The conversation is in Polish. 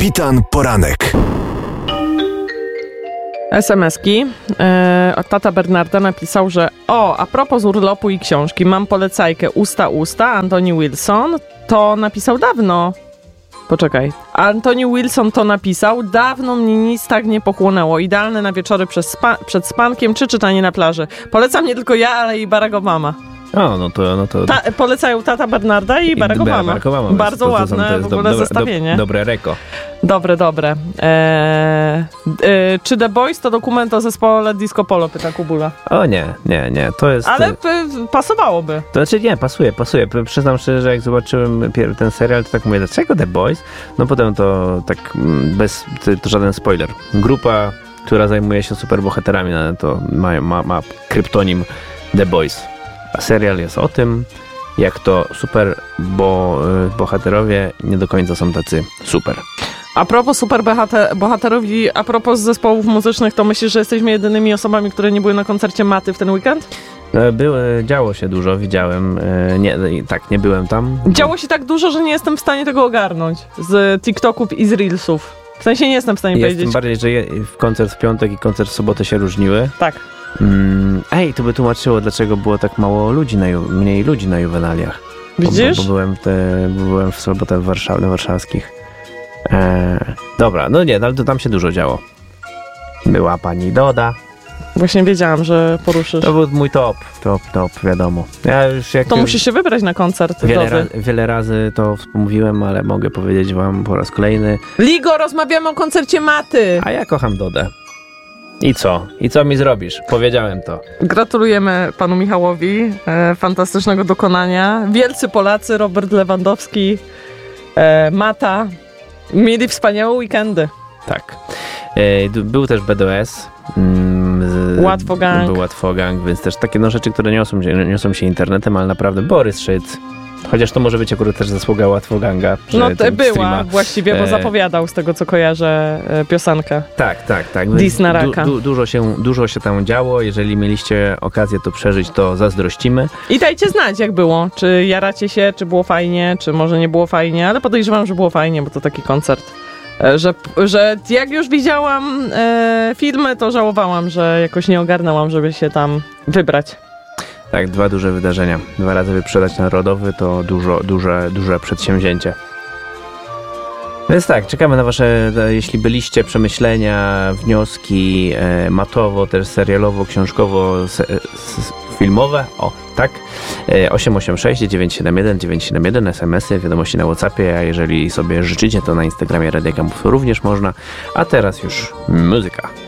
Kapitan Poranek. SMS-ki. Tata Bernarda napisał, że a propos urlopu i książki, mam polecajkę Usta, Anthony Wilson. To napisał dawno. Poczekaj. Anthony Wilson to napisał. Dawno mnie nic tak nie pochłonęło. Idealne na wieczory przed spankiem czy czytanie na plaży. Polecam nie tylko ja, ale i Barack Obama. No to... Polecają Tata Bernarda i Barack Obama. Bardzo ładne w ogóle zestawienie. Dobre reko. Dobre. Czy The Boys to dokument o zespole Disco Polo, pyta Kubula. O nie. To jest... Ale pasowałoby. To znaczy nie, pasuje. Przyznam szczerze, że jak zobaczyłem ten serial, to tak mówię, dlaczego The Boys? No potem to tak to żaden spoiler. Grupa, która zajmuje się superbohaterami, to ma kryptonim The Boys. A serial jest o tym, jak to bohaterowie nie do końca są tacy super. A propos superbohaterów i a propos zespołów muzycznych, to myślisz, że jesteśmy jedynymi osobami, które nie były na koncercie Maty w ten weekend? Działo się dużo, widziałem. Nie byłem tam. Działo się tak dużo, że nie jestem w stanie tego ogarnąć z TikToków i z Reelsów. W sensie nie jestem w stanie powiedzieć. Tym bardziej, że koncert w piątek i koncert w sobotę się różniły. Tak. To by tłumaczyło, dlaczego było tak mało ludzi, mniej ludzi na juwenaliach. Widzisz? Bo byłem w sobotę na warszawskich. Dobra, ale to tam się dużo działo. Była pani Doda. Właśnie wiedziałam, że poruszysz. To był mój top, wiadomo. To musisz się wybrać na koncert. Wiele razy to mówiłem, ale mogę powiedzieć wam po raz kolejny. Ligo, rozmawiamy o koncercie Maty. A ja kocham Dodę. I co? I co mi zrobisz? Powiedziałem to. Gratulujemy panu Michałowi fantastycznego dokonania. Wielcy Polacy, Robert Lewandowski, Mata, mieli wspaniałe weekendy. Tak. Był też BDS. Łatwo Gang. Był Łatwo Gang, więc też takie rzeczy, które niosą się internetem, ale naprawdę Borys Szyc. Chociaż to może być akurat też zasługa Łatwo Ganga. To była streama. Właściwie, bo zapowiadał z tego, co kojarzę, piosenkę. Tak. Dis na raka. Dużo się tam działo. Jeżeli mieliście okazję to przeżyć, to zazdrościmy. I dajcie znać, jak było. Czy jaracie się, czy było fajnie, czy może nie było fajnie, ale podejrzewam, że było fajnie, bo to taki koncert. Że jak już widziałam filmy, to żałowałam, że jakoś nie ogarnęłam, żeby się tam wybrać. Tak, 2 duże wydarzenia. 2 razy wyprzedać narodowy to duże przedsięwzięcie. Więc tak, czekamy na wasze, jeśli byliście, przemyślenia, wnioski, matowo, też serialowo, książkowo, filmowe. 886 971 971 SMS-y, wiadomości na WhatsAppie, a jeżeli sobie życzycie, to na Instagramie Radia Campus również można. A teraz już muzyka.